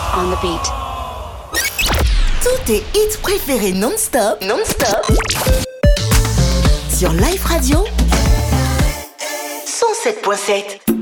on the beat. Tous tes hits préférés non-stop sur Life Radio 107.7.